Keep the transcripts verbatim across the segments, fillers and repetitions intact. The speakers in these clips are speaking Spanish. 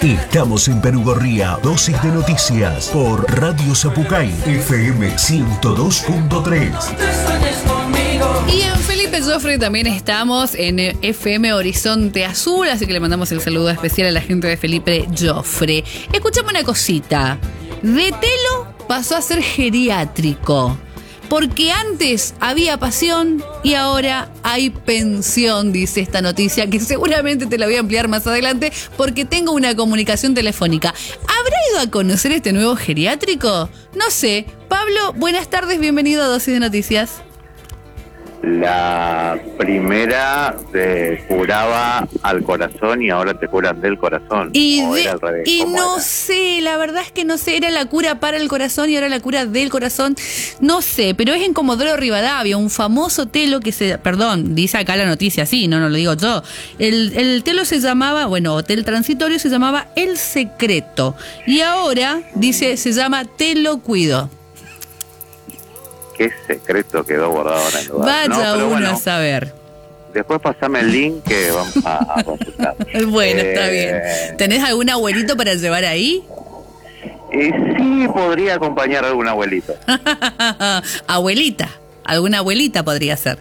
Estamos en Perugorría, dosis de noticias por Radio Zapucay, F M ciento dos punto tres. Y en Felipe Joffre también estamos en F M Horizonte Azul, así que le mandamos el saludo especial a la gente de Felipe Joffre. Escuchame una cosita, de telo pasó a ser geriátrico. Porque antes había pasión y ahora hay pensión, dice esta noticia, que seguramente te la voy a ampliar más adelante porque tengo una comunicación telefónica. ¿Habrá ido a conocer este nuevo geriátrico? No sé. Pablo, buenas tardes, bienvenido a Dosis de Noticias. La primera te curaba al corazón y ahora te curan del corazón. Y, ¿O de, era al revés? y no era? sé, la verdad es que no sé, era la cura para el corazón y ahora la cura del corazón, no sé, pero es en Comodoro Rivadavia, un famoso telo que se, perdón, dice acá la noticia, sí, no, no lo digo yo, el, el telo se llamaba, bueno, hotel transitorio se llamaba El Secreto y ahora, dice, se llama Te Lo Cuido. ¿Qué secreto quedó guardado en el lugar? Vaya no, uno bueno, a saber. Después pasame el link que vamos a, a consultar. Bueno, eh, está bien. ¿Tenés algún abuelito para llevar ahí? Eh, sí, podría acompañar a algún abuelito. Abuelita, alguna abuelita podría ser.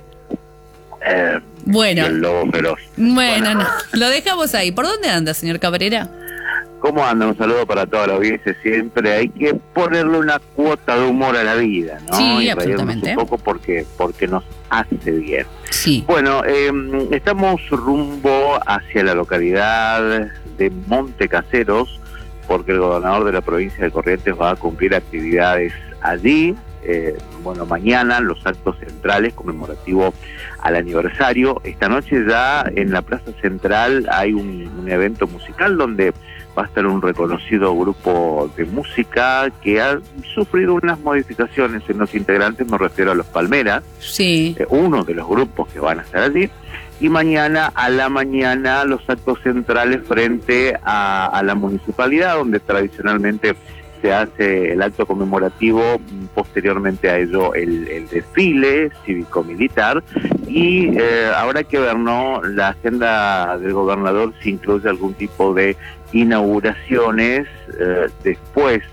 Eh, Bueno. El lobo feroz. Bueno, Bueno. no, lo dejamos ahí. ¿Por dónde anda, señor Cabrera? ¿Cómo anda? Un saludo para toda la audiencia. Siempre hay que ponerle una cuota de humor a la vida, ¿no? Sí, y reírnos absolutamente. un poco porque, porque nos hace bien. Sí. Bueno, eh, estamos rumbo hacia la localidad de Montecaseros porque el gobernador de la provincia de Corrientes va a cumplir actividades allí. Eh, bueno, mañana los actos centrales conmemorativos al aniversario. Esta noche ya en la Plaza Central hay un, un evento musical donde va a estar un reconocido grupo de música que ha sufrido unas modificaciones en los integrantes, me refiero a los Palmeras, Sí. eh, uno de los grupos que van a estar allí. Y mañana a la mañana los actos centrales frente a, a la municipalidad, donde tradicionalmente se hace el acto conmemorativo, posteriormente a ello el, el desfile cívico-militar y eh, habrá que ver, ¿no? La agenda del gobernador si incluye algún tipo de inauguraciones eh, después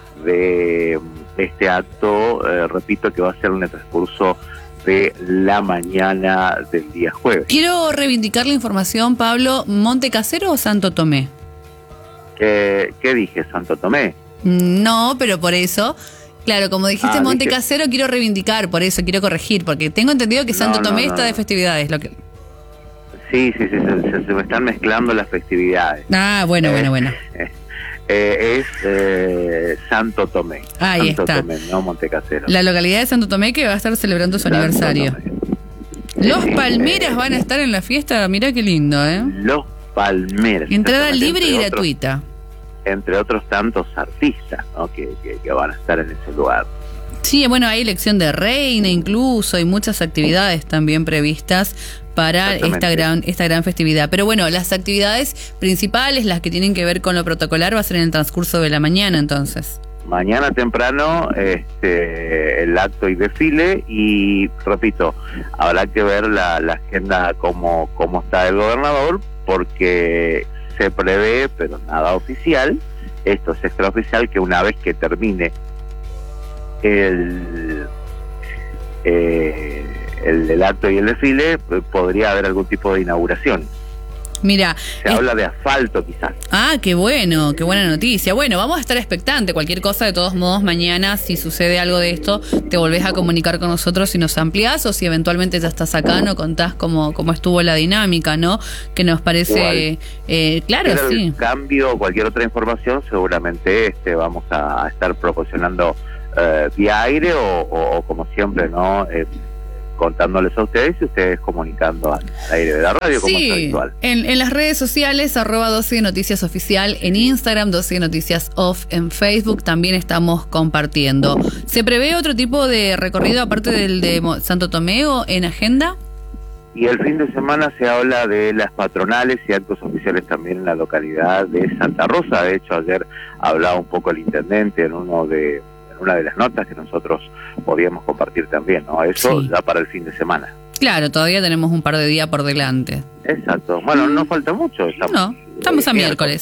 de este acto, eh, repito que va a ser en el transcurso de la mañana del día jueves. Quiero reivindicar la información, Pablo, ¿Montecasero o Santo Tomé? ¿Qué, qué dije? ¿Santo Tomé? No, pero por eso, claro, como dijiste Ah, Montecasero, quiero reivindicar, por eso quiero corregir, porque tengo entendido que Santo No, no, Tomé no, está no. de festividades. Lo que... Sí, sí, sí, se, se- se me están mezclando las festividades. Ah, bueno, Eh, bueno, bueno. Eh, eh, es eh, Santo Tomé. Ahí Santo está. Tomé, no Montecasero. La localidad de Santo Tomé que va a estar celebrando su Santo aniversario. Tomé. Los Eh, Palmeras eh, van a estar en la fiesta, mirá qué lindo, ¿eh? Los Palmeras. Entrada exactamente, libre y entre otros- gratuita. Entre otros tantos artistas, ¿no? que, que, que van a estar en ese lugar. Sí, bueno, hay elección de reina incluso, hay muchas actividades también previstas para esta Exactamente. gran esta gran festividad. Pero bueno, las actividades principales, las que tienen que ver con lo protocolar, va a ser en el transcurso de la mañana entonces. Mañana temprano este, el acto y desfile y, repito, habrá que ver la, la agenda cómo, cómo está el gobernador porque se prevé, pero nada oficial, esto es extraoficial, que una vez que termine el, eh, el, el acto y el desfile, eh, podría haber algún tipo de inauguración. Mira, Se es- habla de asfalto quizás. ah, qué bueno, qué buena noticia. Bueno, vamos a estar expectante. Cualquier cosa, de todos modos, mañana, si sucede algo de esto, te volvés a comunicar con nosotros si nos ampliás o si eventualmente ya estás acá, no contás cómo, cómo estuvo la dinámica, ¿no? Que nos parece, eh, claro, Pero sí. el cambio o cualquier otra información seguramente este vamos a, a estar proporcionando eh, vía aire o, o, o como siempre, ¿no? Eh, contándoles a ustedes y ustedes comunicando al aire de la radio como es Sí, habitual. en, en las redes sociales, arroba doce Noticias Oficial en Instagram, doce Noticias Off en Facebook, también estamos compartiendo. ¿Se prevé otro tipo de recorrido aparte del de Mo- Santo Tomé o en agenda? Y el fin de semana se habla de las patronales y actos oficiales también en la localidad de Santa Rosa. De hecho, ayer hablaba un poco el intendente en uno de en una de las notas que nosotros podíamos compartir también, ¿no? Eso Sí. ya para el fin de semana. Claro, todavía tenemos un par de días por delante. Exacto. Bueno, no falta mucho. Estamos, No, estamos a eh, miércoles.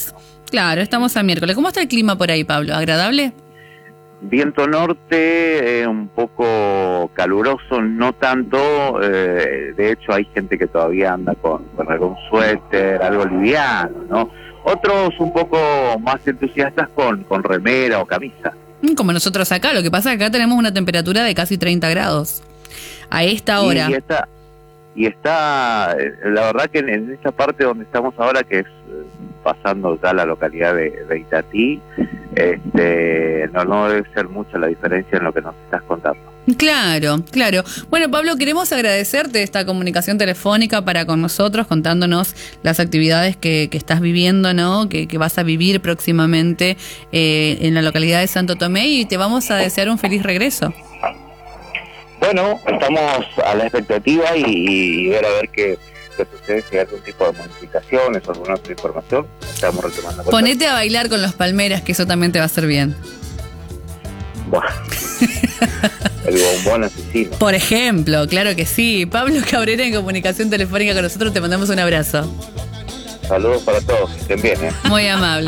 Claro, estamos a miércoles. ¿Cómo está el clima por ahí, Pablo? ¿Agradable? Viento norte, eh, un poco caluroso, no tanto, eh, de hecho hay gente que todavía anda con, con algún suéter, algo liviano, ¿no? Otros un poco más entusiastas con, con remera o camisa. Como nosotros acá, lo que pasa es que acá tenemos una temperatura de casi treinta grados a esta hora. Y, y está, y está, la verdad que en, en esta parte donde estamos ahora, que es pasando ya la localidad de, de Itatí, este, no, no debe ser mucha la diferencia en lo que nos estás contando. Claro, claro. Bueno, Pablo, queremos agradecerte esta comunicación telefónica para con nosotros, contándonos las actividades que, que estás viviendo, ¿no? Que, que vas a vivir próximamente eh, en la localidad de Santo Tomé, y te vamos a desear un feliz regreso. Bueno, estamos a la expectativa y, y ver a ver qué, qué sucede, si hay algún tipo de modificaciones o alguna otra información. Estamos retomando. Ponete a bailar con los Palmeras, que eso también te va a hacer bien. Bueno. El bombón asesino. Por ejemplo, claro que sí. Pablo Cabrera en comunicación telefónica con nosotros, te mandamos un abrazo. Saludos para todos, que estén bien, ¿eh? Muy amable.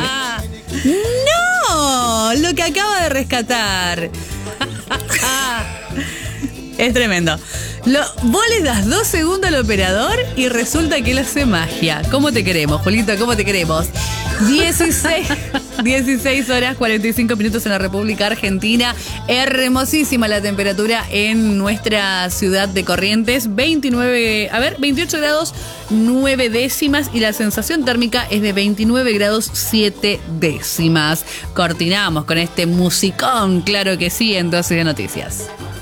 ¡No! Lo que acaba de rescatar. Es tremendo. Lo, vos le das dos segundos al operador y resulta que él hace magia. ¿Cómo te queremos, Julito? ¿Cómo te queremos? dieciséis, dieciséis horas cuarenta y cinco minutos en la República Argentina. Hermosísima la temperatura en nuestra ciudad de Corrientes. veintinueve, a ver, veintiocho grados nueve décimas, y la sensación térmica es de veintinueve grados siete décimas. Cortinamos con este musicón, claro que sí, en Dosis de Noticias.